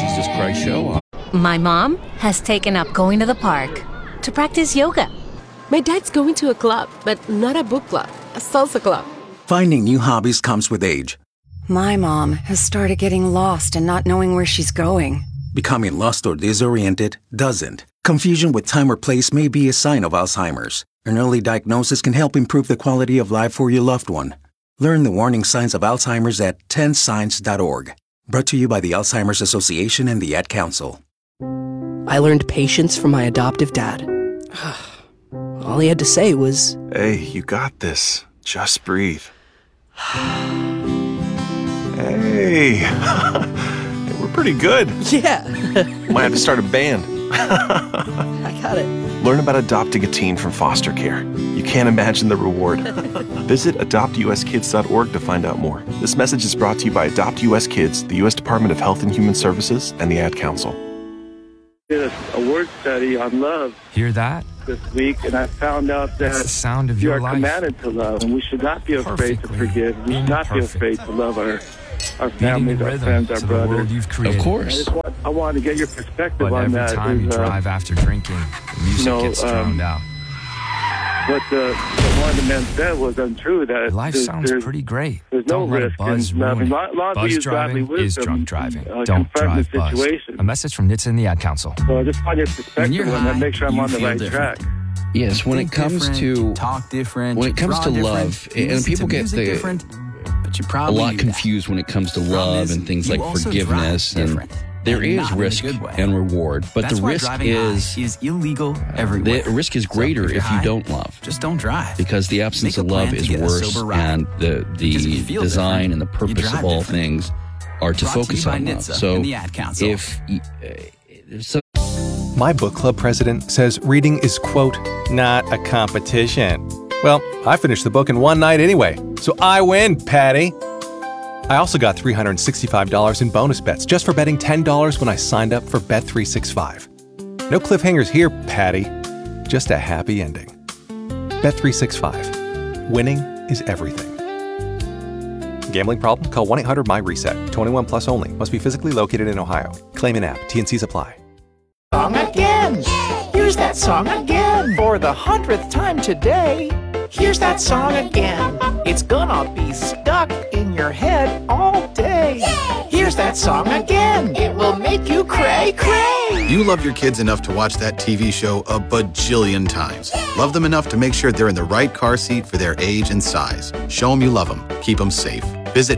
Jesus Christ Show. My mom has taken up going to the park to practice yoga. My dad's going to a club, but not a book club, a salsa club. Finding new hobbies comes with age. My mom has started getting lost and not knowing where she's going. Becoming lost or disoriented doesn't. Confusion with time or place may be a sign of Alzheimer's. An early diagnosis can help improve the quality of life for your loved one. Learn the warning signs of Alzheimer's at 10signs.org. Brought to you by the Alzheimer's Association and the Ad Council. I learned patience from my adoptive dad. All he had to say was, "Hey, you got this. Just breathe." Hey, we're pretty good. Yeah. Might have to start a band. I got it. Learn about adopting a teen from foster care. You can't imagine the reward. Visit adoptuskids.org to find out more. This message is brought to you by Adopt US Kids, the U.S. Department of Health and Human Services, and the Ad Council. Did a word study on love. Hear that? This week, and I found out that the sound of we your are life. Commanded to love, and we should not be afraid to forgive. We should not be afraid to love our families, our friends, our brothers. Of course. I wanted to get your perspective but on every that. time you drive after drinking, the music gets drowned out. What one of the men said was untrue. That life sounds pretty great. There's no risk in loving. Buzz driving is drunk driving. Don't drive buzz. A message from NHTSA and the Ad Council. So I just want your perspective on that. Make sure I'm on the right track. Yes, when it comes to talk different, when it comes to love, and people get a lot confused when it comes to love and things like forgiveness, and there is risk and reward, but the risk is illegal everywhere. The risk is greater if you don't love. Just don't drive. Because the absence of love is worse, and the design and the purpose of all things are to focus on love. So if my book club president says reading is, quote, not a competition. Well, I finished the book in one night anyway, so I win, Patty. I also got $365 in bonus bets just for betting $10 when I signed up for Bet365. No cliffhangers here, Patty. Just a happy ending. Bet365. Winning is everything. Gambling problem? Call 1-800-MY-RESET. 21 plus only. Must be physically located in Ohio. Claim in app. T&Cs apply. Song again. Here's that song again. For the 100th time today. Here's that song again. It's gonna be stuck in your head all day. Here's that song again. It will make you cray cray. You love your kids enough to watch that TV show a bajillion times. Love them enough to make sure they're in the right car seat for their age and size. Show them you love them. Keep them safe. Visit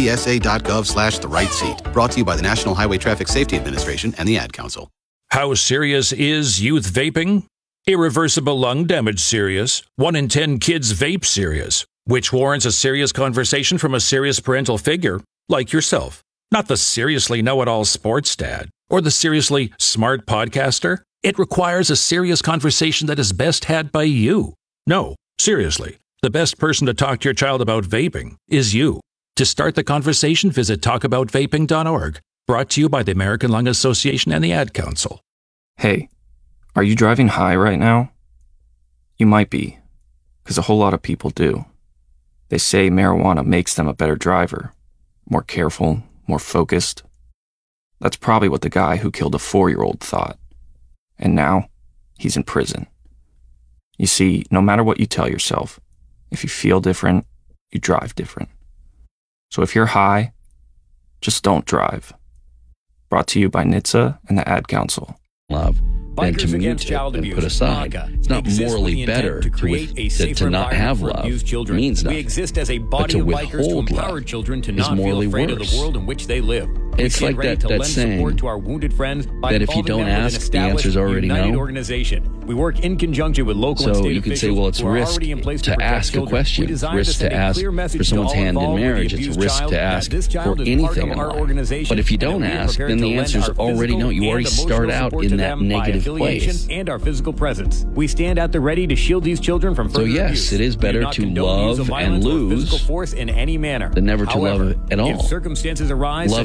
nhtsa.gov/the-right-seat. Brought to you by the National Highway Traffic Safety Administration and the Ad Council. How serious is youth vaping? Irreversible lung damage serious. 1 in 10 kids vape serious, which warrants a serious conversation from a serious parental figure like yourself. Not the seriously know-it-all sports dad or the seriously smart podcaster. It requires a serious conversation that is best had by you. No, seriously, the best person to talk to your child about vaping is you. To start the conversation, visit talkaboutvaping.org. Brought to you by the American Lung Association and the Ad Council. Hey, are you driving high right now? You might be, because a whole lot of people do. They say marijuana makes them a better driver, more careful, more focused. That's probably what the guy who killed a 4-year-old thought. And now, he's in prison. You see, no matter what you tell yourself, if you feel different, you drive different. So if you're high, just don't drive. Brought to you by NHTSA and the Ad Council. Love than to mute it and put aside. It's not morally better to not have love. It means nothing. We exist as a but body to of bikers to withhold empower love children to is not feel morally afraid of worse. the world in which they live. It's like that saying to our wounded friends by that if you don't ask, the answer's already no. Organization. We work in conjunction with local and So state you could say, officials well, it's who are risk already in place to protect ask a children. question, We desire risk to send to a ask clear message for to someone's all hand in involved with the marriage. It's abused a risk child to that ask this child for is part anything of in our life. organization, But if you and that don't we are ask, prepared then to the lend answer's our already physical no. You and already start emotional out support in to that them by negative affiliation place. and our physical presence. We stand at the ready to shield these children from further So yes, abuse. it is We do better not to condone use of love violence and or lose physical force in any manner than never to However, love at all. If circumstances arise Love such that we are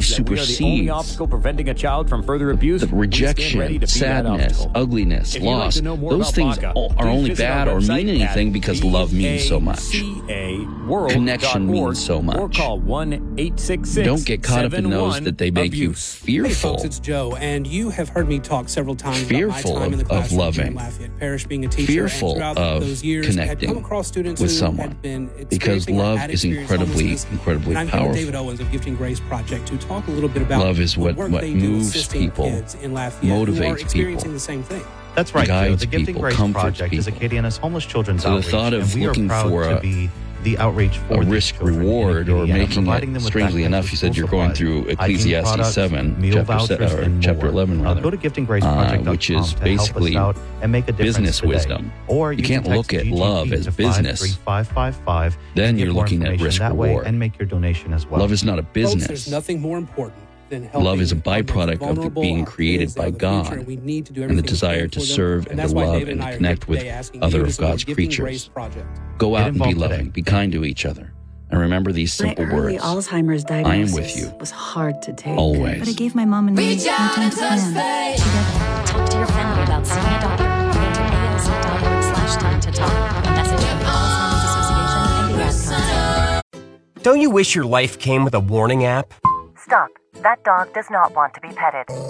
are the only obstacle preventing a child from further abuse. The rejection, sadness, ugliness, loss, those things are only bad or mean anything because love means so much. Connection means so much. Or call 1-866-711-ABUSE. Don't get caught up in those that they make you fearful. Hey folks, it's Joe, and you have heard me talk several times fearful about my time in the of loving, in Lafayette Parish, being a teacher, fearful and of those years, connecting had come across students with who someone, had been because love is incredibly and I'm powerful. David Owens of Gifting Grace Project to talk a little bit about love is what moves people, motivates people. The same thing. That's right, guides Joe. The Gifting people, Grace comforts Project is people. Acadiana's homeless children's So the outreach, thought of and we looking are proud for to be the outreach for a risk reward or making it, strangely enough, you said you're going through Ecclesiastes 7, chapter 11, rather, go to giftinggraceproject.com which is basically and make a business today. Wisdom. Or you can't look at love as business. Then you're looking at risk reward. And make your donation as well. Love is not a business. Folks, there's nothing more important than helping. Love is a byproduct of it being created by God and the desire to serve and to love and to connect with other of God's creatures. Go out and be loving, be kind to each other, and remember these simple words. Alzheimer's I am with you. was hard to take. Always. But it gave my mom and me Reach out time and to touch plan. faith. Talk to your family about seeing a doctor. Go to AOC.org/time to talk. A message from the Alzheimer's Association and the Ad Council. Don't you wish your life came with a warning app? Stop. That dog does not want to be petted.